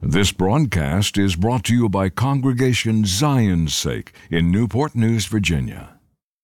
This broadcast is brought to you by Congregation Zion's Sake in Newport News, Virginia.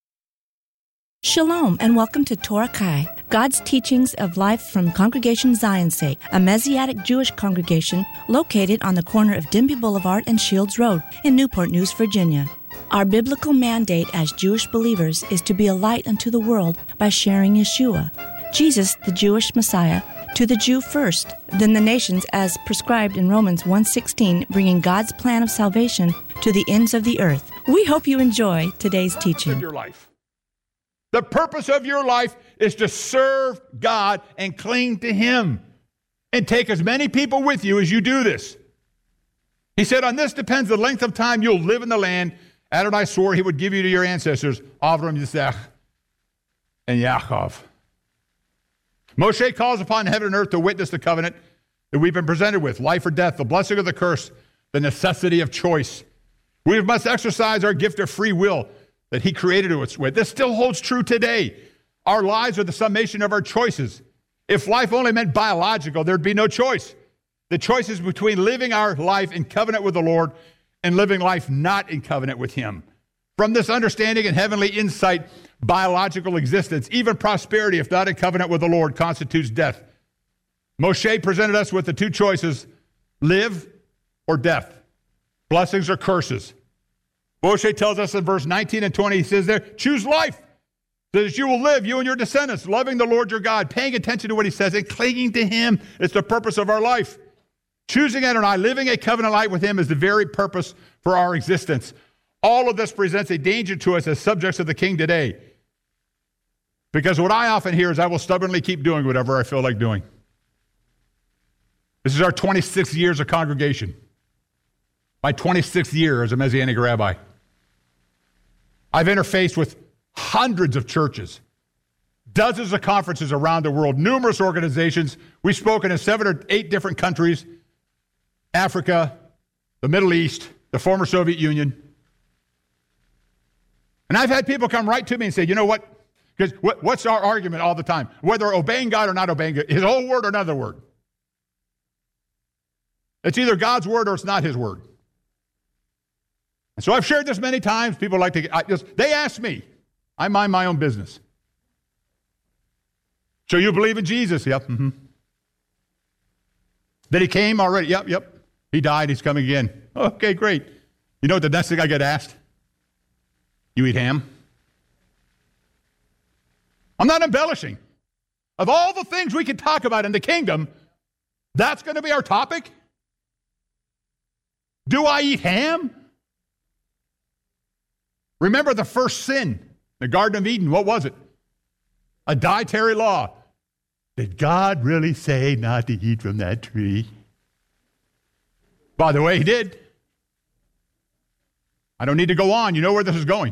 Shalom and welcome to Torah Kai, God's teachings of life from Congregation Zion's Sake, a Messianic Jewish congregation located on the corner of Denby Boulevard and Shields Road in Newport News, Virginia. Our biblical mandate as Jewish believers is to be a light unto the world by sharing Yeshua, Jesus, the Jewish Messiah, to the Jew first, then the nations as prescribed in Romans 1:16, bringing God's plan of salvation to the ends of the earth. We hope you enjoy today's teaching. Your life. The purpose of your life is to serve God and cling to Him and take as many people with you as you do this. He said, on this depends the length of time you'll live in the land Adonai swore He would give you to your ancestors, Avram, Yitzhak, and Yaakov. Moshe calls upon heaven and earth to witness the covenant that we've been presented with, life or death, the blessing or the curse, the necessity of choice. We must exercise our gift of free will that He created us with. This still holds true today. Our lives are the summation of our choices. If life only meant biological, there'd be no choice. The choice is between living our life in covenant with the Lord and living life not in covenant with Him. From this understanding and heavenly insight, biological existence, even prosperity, if not in covenant with the Lord, constitutes death. Moshe presented us with the two choices, live or death, blessings or curses. Moshe tells us in verse 19 and 20, he says there, choose life, so that you will live, you and your descendants, loving the Lord your God, paying attention to what He says, and clinging to Him. It's the purpose of our life. Choosing Adonai, living a covenant life with Him is the very purpose for our existence. All of this presents a danger to us as subjects of the King today. Because what I often hear is I will stubbornly keep doing whatever I feel like doing. This is our 26th year as a congregation. My 26th year as a Messianic rabbi. I've interfaced with hundreds of churches, dozens of conferences around the world, numerous organizations. We've spoken in 7 or 8 different countries, Africa, the Middle East, the former Soviet Union. And I've had people come right to me and say, you know what? Because what's our argument all the time? Whether obeying God or not obeying God, His whole word or another word. It's either God's word or it's not His word. And so I've shared this many times. People like to, they ask me. I mind my own business. So you believe in Jesus? Yep. Mm-hmm. That He came already? Yep. He died. He's coming again. Okay, great. You know what the next thing I get asked? You eat ham? I'm not embellishing. Of all the things we could talk about in the kingdom, that's going to be our topic? Do I eat ham? Remember the first sin, the Garden of Eden, what was it? A dietary law. Did God really say not to eat from that tree? By the way, He did. I don't need to go on. You know where this is going.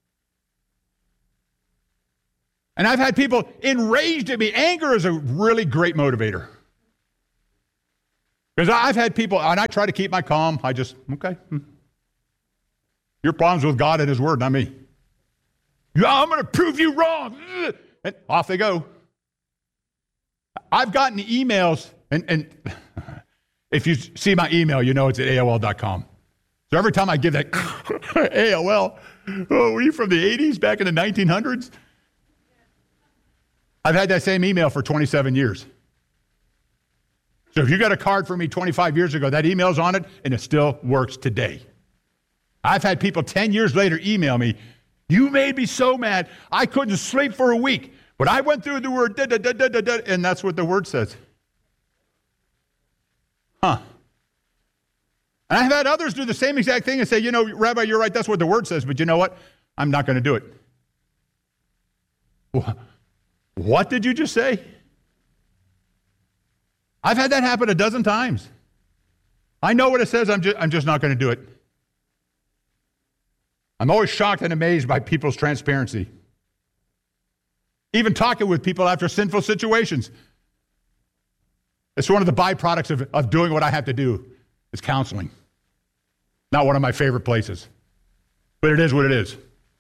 And I've had people enraged at me. Anger is a really great motivator. Because I've had people, and I try to keep my calm. I just, okay. Your problem's with God and His word, not me. Yeah, I'm going to prove you wrong. And off they go. I've gotten emails, and if you see my email, you know it's at AOL.com. So every time I give that AOL, were you from the 80s, back in the 1900s? I've had that same email for 27 years. So if you got a card from me 25 years ago, that email's on it, and it still works today. I've had people 10 years later email me, you made me so mad, I couldn't sleep for a week, but I went through the word, and that's what the word says. And I've had others do the same exact thing and say, you know, Rabbi, you're right, that's what the word says, but you know what? I'm not going to do it. What did you just say? I've had that happen a dozen times. I know what it says, I'm just not going to do it. I'm always shocked and amazed by people's transparency. Even talking with people after sinful situations. It's one of the byproducts of doing what I have to do, is counseling. Not one of my favorite places. But it is what it is.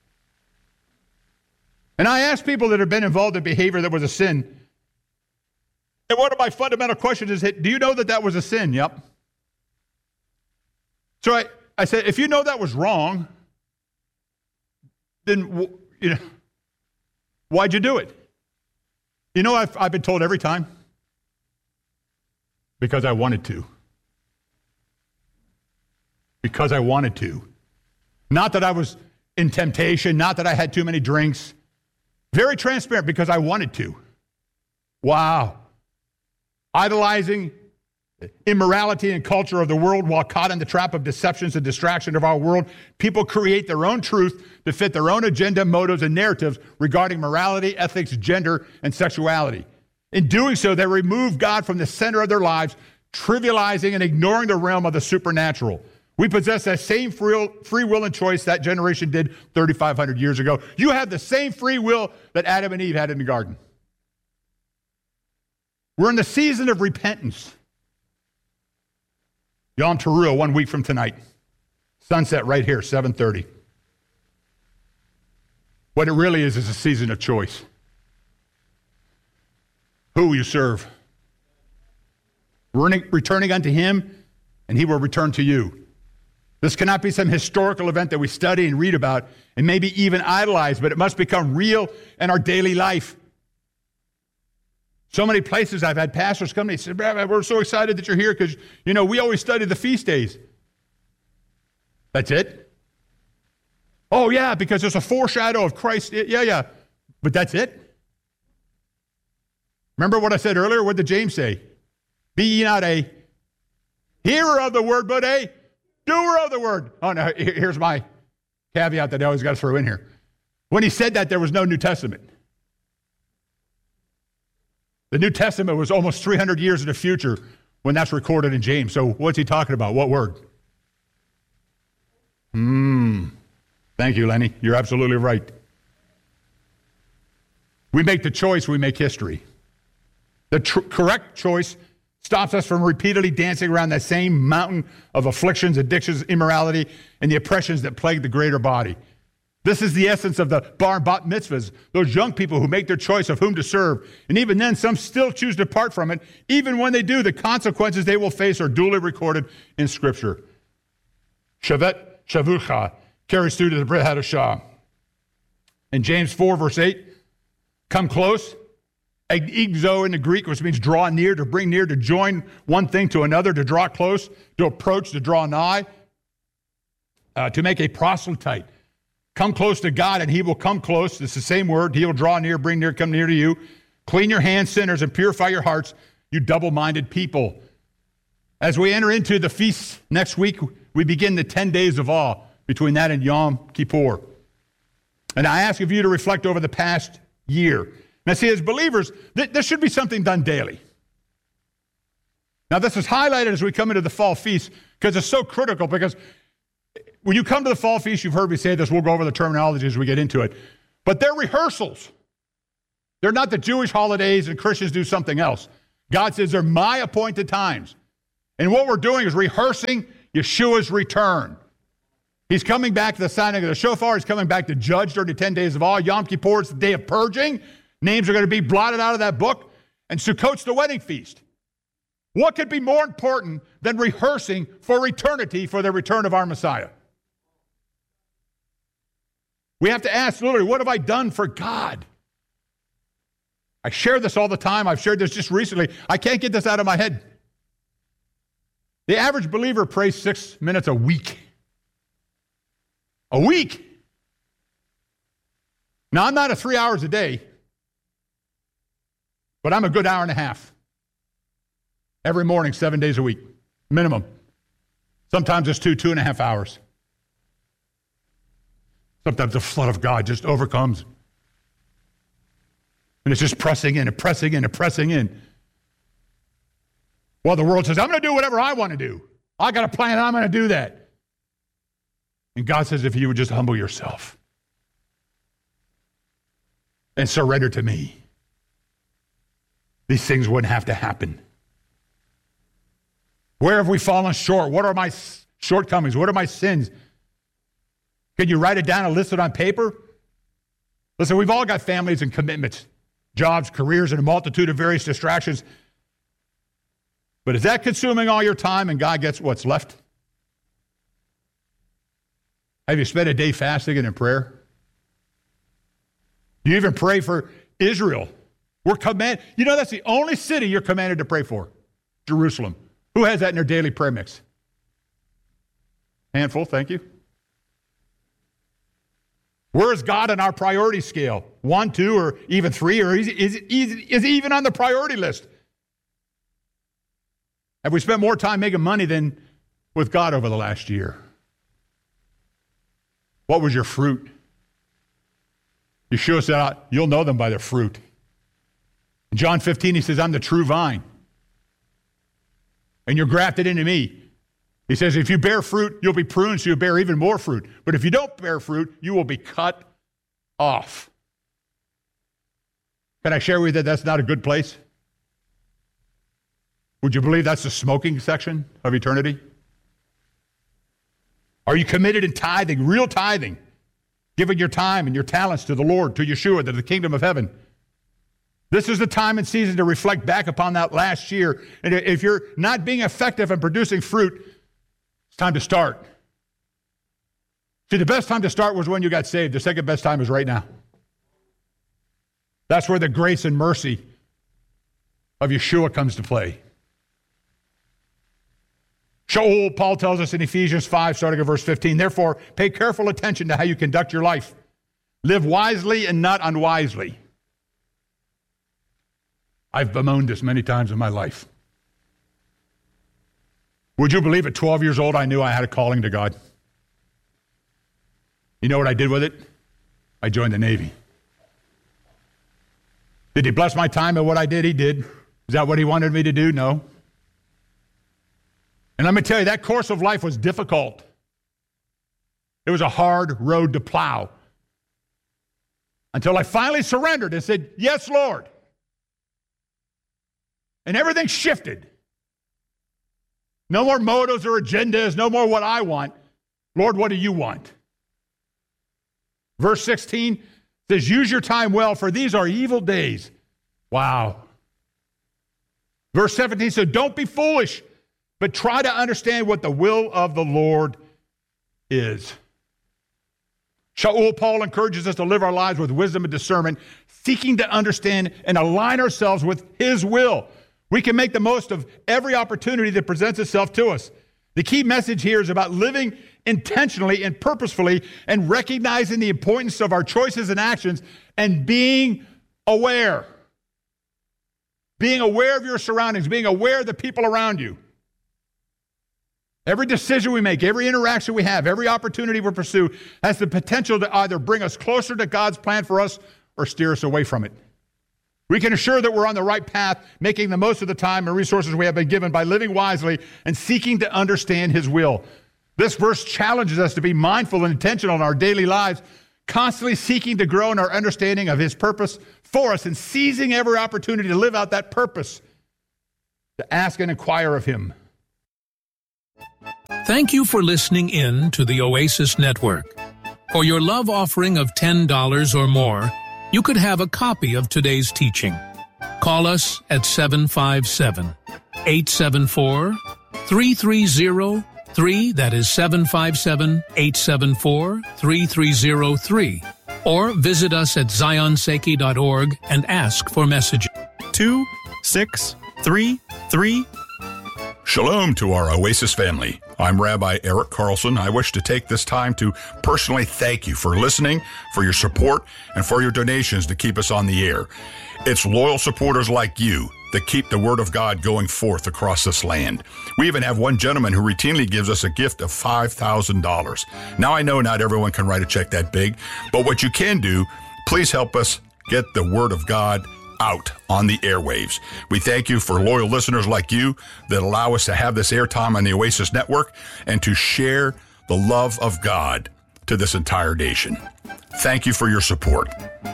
And I ask people that have been involved in behavior that was a sin, and one of my fundamental questions is, do you know that that was a sin? Yep. So I said, if you know that was wrong, then, why'd you do it? You know, I've been told every time. Because I wanted to. Because I wanted to. Not that I was in temptation, not that I had too many drinks. Very transparent, because I wanted to. Wow. Idolizing immorality and culture of the world while caught in the trap of deceptions and distraction of our world. People create their own truth to fit their own agenda, motives, and narratives regarding morality, ethics, gender, and sexuality. In doing so, they remove God from the center of their lives, trivializing and ignoring the realm of the supernatural. We possess that same free will and choice that generation did 3,500 years ago. You have the same free will that Adam and Eve had in the garden. We're in the season of repentance. Yom Teruah, 1 week from tonight. Sunset right here, 7:30. What it really is a season of choice. Who will you serve? Returning unto him, and he will return to you. This cannot be some historical event that we study and read about and maybe even idolize, but it must become real in our daily life. So many places I've had pastors come to me and say, Rabbi, we're so excited that you're here because, we always study the feast days. That's it? Oh, yeah, because there's a foreshadow of Christ. Yeah. But that's it? Remember what I said earlier? What did James say? Be ye not a hearer of the word, but a doer of the word. Oh, no, here's my caveat that I always got to throw in here. When he said that, there was no New Testament. The New Testament was almost 300 years in the future when that's recorded in James. So what's he talking about? What word? Thank you, Lenny. You're absolutely right. We make the choice, we make history. The correct choice stops us from repeatedly dancing around that same mountain of afflictions, addictions, immorality, and the oppressions that plague the greater body. This is the essence of the bar and bat mitzvahs, those young people who make their choice of whom to serve. And even then, some still choose to depart from it. Even when they do, the consequences they will face are duly recorded in Scripture. Shavet Shavucha carries through to the Brit Hadashah. In James 4, verse 8, come close. Egzo in the Greek, which means draw near, to bring near, to join one thing to another, to draw close, to approach, to draw nigh, to make a proselyte. Come close to God, and he will come close. It's the same word. He will draw near, bring near, come near to you. Clean your hands, sinners, and purify your hearts, you double-minded people. As we enter into the feast next week, we begin the 10 days of awe between that and Yom Kippur. And I ask of you to reflect over the past year. Now, see, as believers, there should be something done daily. Now, this is highlighted as we come into the fall feast because it's so critical, because when you come to the fall feast, you've heard me say this, we'll go over the terminology as we get into it, but they're rehearsals. They're not the Jewish holidays and Christians do something else. God says they're my appointed times. And what we're doing is rehearsing Yeshua's return. He's coming back to the sounding of the shofar. He's coming back to judge during the 10 days of awe. Yom Kippur is the day of purging. Names are going to be blotted out of that book. And Sukkot's the wedding feast. What could be more important than rehearsing for eternity for the return of our Messiah? We have to ask, literally, what have I done for God? I share this all the time. I've shared this just recently. I can't get this out of my head. The average believer prays 6 minutes a week. A week. Now, I'm not a 3 hours a day, but I'm a good hour and a half. Every morning, 7 days a week, minimum. Sometimes it's 2.5 hours. Sometimes the flood of God just overcomes. And it's just pressing in and pressing in and pressing in. Well, the world says, I'm going to do whatever I want to do. I got a plan, I'm going to do that. And God says, if you would just humble yourself and surrender to me, these things wouldn't have to happen. Where have we fallen short? What are my shortcomings? What are my sins? Can you write it down and list it on paper? Listen, we've all got families and commitments, jobs, careers, and a multitude of various distractions. But is that consuming all your time and God gets what's left? Have you spent a day fasting and in prayer? Do you even pray for Israel? We're commanded. You know, that's the only city you're commanded to pray for. Jerusalem. Who has that in their daily prayer mix? Handful, thank you. Where is God on our priority scale? 1, 2, or even 3, or is he even on the priority list? Have we spent more time making money than with God over the last year? What was your fruit? Yeshua said, you'll know them by their fruit. In John 15, he says, I'm the true vine. And you're grafted into me. He says, if you bear fruit, you'll be pruned, so you'll bear even more fruit. But if you don't bear fruit, you will be cut off. Can I share with you that that's not a good place? Would you believe that's the smoking section of eternity? Are you committed in tithing, real tithing, giving your time and your talents to the Lord, to Yeshua, to the kingdom of heaven? This is the time and season to reflect back upon that last year. And if you're not being effective in producing fruit, it's time to start. See, the best time to start was when you got saved. The second best time is right now. That's where the grace and mercy of Yeshua comes to play. Shaul, Paul tells us in Ephesians 5, starting at verse 15, therefore, pay careful attention to how you conduct your life. Live wisely and not unwisely. I've bemoaned this many times in my life. Would you believe at 12 years old, I knew I had a calling to God? You know what I did with it? I joined the Navy. Did he bless my time and what I did? He did. Is that what he wanted me to do? No. And let me tell you, that course of life was difficult. It was a hard road to plow. Until I finally surrendered and said, yes, Lord. And everything shifted. No more motives or agendas, no more what I want. Lord, what do you want? Verse 16 says, use your time well, for these are evil days. Wow. Verse 17 says, don't be foolish, but try to understand what the will of the Lord is. Shaul, Paul encourages us to live our lives with wisdom and discernment, seeking to understand and align ourselves with his will. We can make the most of every opportunity that presents itself to us. The key message here is about living intentionally and purposefully and recognizing the importance of our choices and actions and being aware. Being aware of your surroundings, being aware of the people around you. Every decision we make, every interaction we have, every opportunity we pursue has the potential to either bring us closer to God's plan for us or steer us away from it. We can assure that we're on the right path, making the most of the time and resources we have been given by living wisely and seeking to understand his will. This verse challenges us to be mindful and intentional in our daily lives, constantly seeking to grow in our understanding of his purpose for us and seizing every opportunity to live out that purpose, to ask and inquire of him. Thank you for listening in to the Oasis Network. For your love offering of $10 or more, you could have a copy of today's teaching. Call us at 757-874-3303, that is 757-874-3303, or visit us at zionseki.org and ask for messages. 2633. Shalom to our Oasis family. I'm Rabbi Eric Carlson. I wish to take this time to personally thank you for listening, for your support, and for your donations to keep us on the air. It's loyal supporters like you that keep the Word of God going forth across this land. We even have one gentleman who routinely gives us a gift of $5,000. Now, I know not everyone can write a check that big, but what you can do, please help us get the Word of God out on the airwaves. We thank you for loyal listeners like you that allow us to have this airtime on the Oasis Network and to share the love of God to this entire nation. Thank you for your support.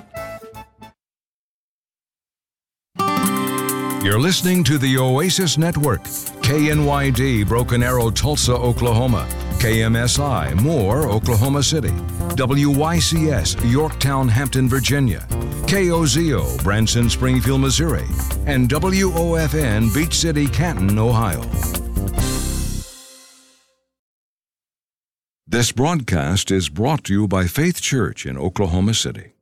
You're listening to the Oasis Network. KNYD, Broken Arrow, Tulsa, Oklahoma. KMSI, Moore, Oklahoma City. WYCS, Yorktown, Hampton, Virginia. KOZO, Branson, Springfield, Missouri. And WOFN, Beach City, Canton, Ohio. This broadcast is brought to you by Faith Church in Oklahoma City.